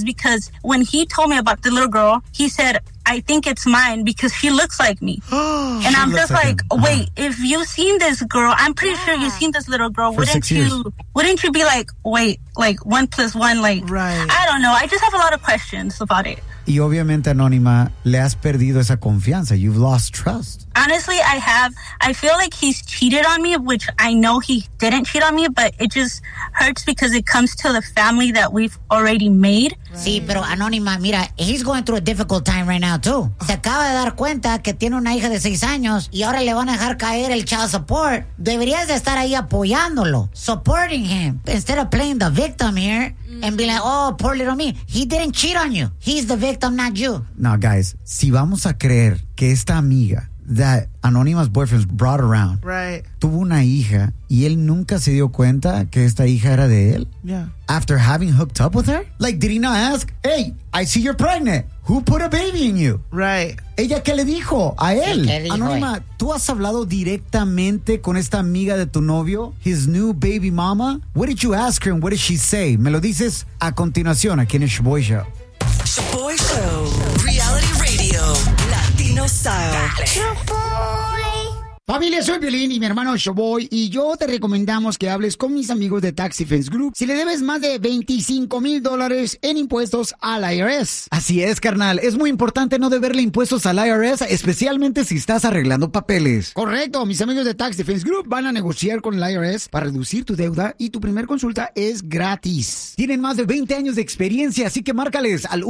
because when he told me about the little girl, he said, I think it's mine because she looks like me. And I'm just like, wait, if you've seen this girl, I'm pretty sure you've seen this little girl. Wouldn't you be like, wait, like 1 + 1, like, right. I don't know. I just have a lot of questions about it. Y obviamente, Anónima, le has perdido esa confianza. You've lost trust. Honestly, I have. I feel like he's cheated on me, which I know he didn't cheat on me, but it just hurts because it comes to the family that we've already made. Sí, pero Anónima, mira, he's going through a difficult time right now, too. Se acaba de dar cuenta que tiene una hija de 6 años y ahora le van a dejar caer el child support. Deberías de estar ahí apoyándolo, supporting him, instead of playing the victim here and be like, oh, poor little me. He didn't cheat on you. He's the victim, not you. Now, guys, si vamos a creer que esta amiga that Anonymous boyfriend brought around, right, tuvo una hija y él nunca se dio cuenta que esta hija era de él. Yeah. After having hooked up with her? Like, did he not ask, hey, I see you're pregnant. Who put a baby in you? Right. ¿Ella qué le dijo a él? ¿Qué dijo, Anónima, ¿tú has hablado directamente con esta amiga de tu novio, his new baby mama? What did you ask her and what did she say? Me lo dices a continuación aquí en el Shaboy Show. Shaboy Show, reality radio, Latino style. Familia, soy Piolín y mi hermano Shaboy, y yo te recomendamos que hables con mis amigos de Tax Defense Group si le debes más de $25,000 en impuestos al IRS. Así es, carnal. Es muy importante no deberle impuestos al IRS, especialmente si estás arreglando papeles. Correcto. Mis amigos de Tax Defense Group van a negociar con el IRS para reducir tu deuda y tu primer consulta es gratis. Tienen más de 20 años de experiencia, así que márcales al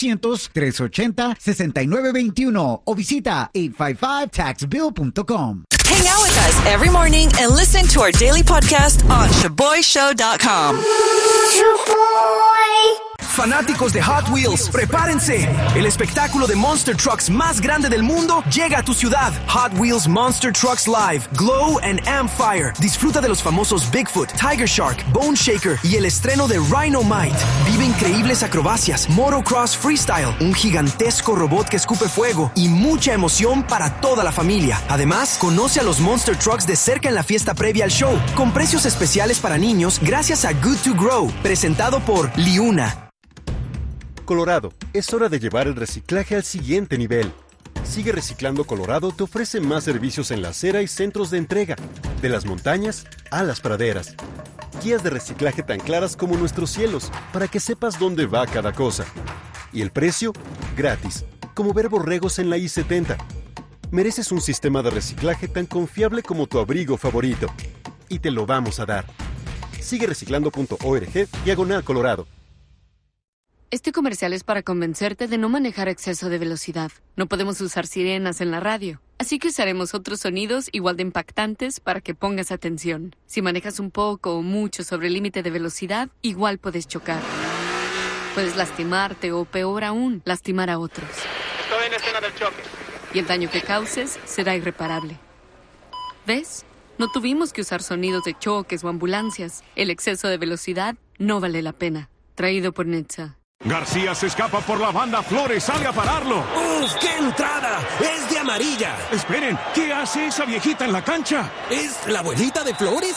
1-800-380-6921 o visita 855taxbill.com. Hang out with us every morning and listen to our daily podcast on ShaboyShow.com. Fanáticos de Hot Wheels, prepárense. El espectáculo de Monster Trucks más grande del mundo llega a tu ciudad. Hot Wheels Monster Trucks Live, Glow and Amfire. Disfruta de los famosos Bigfoot, Tiger Shark, Bone Shaker y el estreno de Rhinomite. Vive increíbles acrobacias, motocross freestyle, un gigantesco robot que escupe fuego y mucha emoción para toda la familia. Además, conoce a los Monster Trucks de cerca en la fiesta previa al show, con precios especiales para niños gracias a Good to Grow, presentado por Liuna. Colorado, es hora de llevar el reciclaje al siguiente nivel. Sigue Reciclando Colorado te ofrece más servicios en la acera y centros de entrega, de las montañas a las praderas. Guías de reciclaje tan claras como nuestros cielos, para que sepas dónde va cada cosa. Y el precio, gratis, como ver borregos en la I-70. Mereces un sistema de reciclaje tan confiable como tu abrigo favorito. Y te lo vamos a dar. Sigue reciclando.org/Colorado. Este comercial es para convencerte de no manejar a exceso de velocidad. No podemos usar sirenas en la radio, así que usaremos otros sonidos igual de impactantes para que pongas atención. Si manejas un poco o mucho sobre el límite de velocidad, igual puedes chocar. Puedes lastimarte o, peor aún, lastimar a otros. Estoy en escena del choque. Y el daño que causes será irreparable. ¿Ves? No tuvimos que usar sonidos de choques o ambulancias. El exceso de velocidad no vale la pena. Traído por NHTSA. García se escapa por la banda, Flores sale a pararlo. ¡Uf, qué entrada! ¡Es de amarilla! Esperen, ¿qué hace esa viejita en la cancha? ¿Es la abuelita de Flores?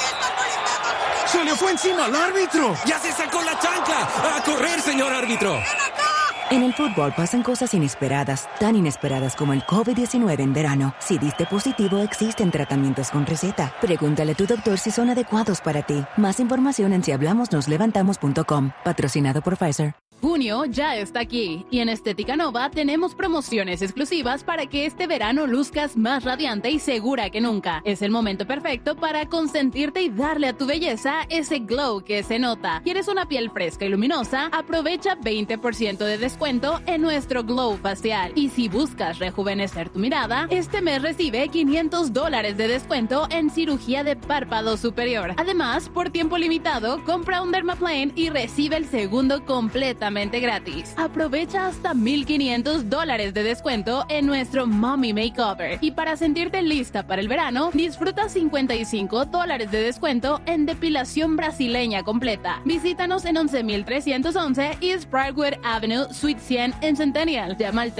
¡Se le fue encima al árbitro! ¡Ya se sacó la chancla! ¡A correr, señor árbitro! En el fútbol pasan cosas inesperadas, tan inesperadas como el COVID-19 en verano. Si diste positivo, existen tratamientos con receta. Pregúntale a tu doctor si son adecuados para ti. Más información en sihablamosnoslevantamos.com. Patrocinado por Pfizer. Junio ya está aquí y en Estética Nova tenemos promociones exclusivas para que este verano luzcas más radiante y segura que nunca. Es el momento perfecto para consentirte y darle a tu belleza ese glow que se nota. ¿Quieres una piel fresca y luminosa? Aprovecha 20% de descuento en nuestro glow facial. Y si buscas rejuvenecer tu mirada, este mes recibe $500 de descuento en cirugía de párpado superior. Además, por tiempo limitado, compra un Dermaplane y recibe el segundo completamente gratis. Aprovecha hasta $1,500 de descuento en nuestro Mommy Makeover. Y para sentirte lista para el verano, disfruta $55 de descuento en depilación brasileña completa. Visítanos en 11,311 East Brightwood Avenue, Suite 100 en Centennial. Llama al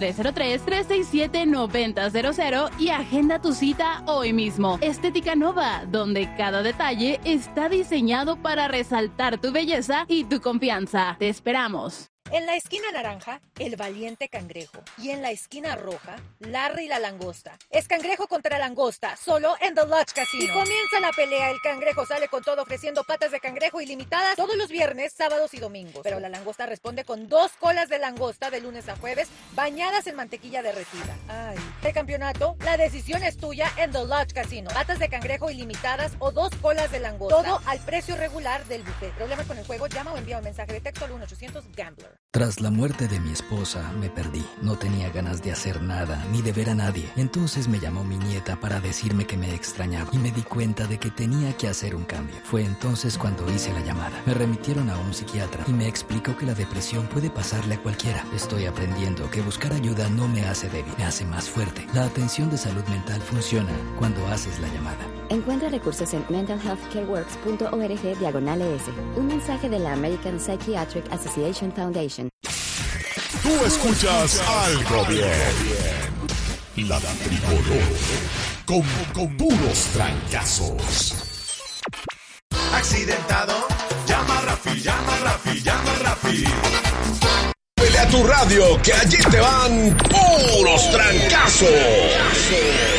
303-367-9000 y agenda tu cita hoy mismo. Estética Nova, donde cada detalle está diseñado para resaltar tu belleza y tu confianza. Te esperamos. En la esquina naranja, el valiente cangrejo. Y en la esquina roja, Larry la langosta. Es cangrejo contra langosta, solo en The Lodge Casino. Y comienza la pelea. El cangrejo sale con todo ofreciendo patas de cangrejo ilimitadas todos los viernes, sábados y domingos. Pero la langosta responde con 2 colas de langosta de lunes a jueves, bañadas en mantequilla derretida. Ay. De campeonato, la decisión es tuya en The Lodge Casino. Patas de cangrejo ilimitadas o 2 colas de langosta. Todo al precio regular del buffet. ¿Problemas con el juego? Llama o envía un mensaje de texto al 1-800-GAMBLER. Tras la muerte de mi esposa, me perdí. No tenía ganas de hacer nada, ni de ver a nadie. Entonces me llamó mi nieta para decirme que me extrañaba y me di cuenta de que tenía que hacer un cambio. Fue entonces cuando hice la llamada. Me remitieron a un psiquiatra y me explicó que la depresión puede pasarle a cualquiera. Estoy aprendiendo que buscar ayuda no me hace débil, me hace más fuerte. La atención de salud mental funciona cuando haces la llamada. Encuentra recursos en mentalhealthcareworks.org/ES. Un mensaje de la American Psychiatric Association Foundation. Tú escuchas algo bien. La Tricolor. Con puros trancazos. Accidentado. Llama a Rafi, llama a Rafi, llama a Rafi. Pelea tu radio, que allí te van puros trancazos.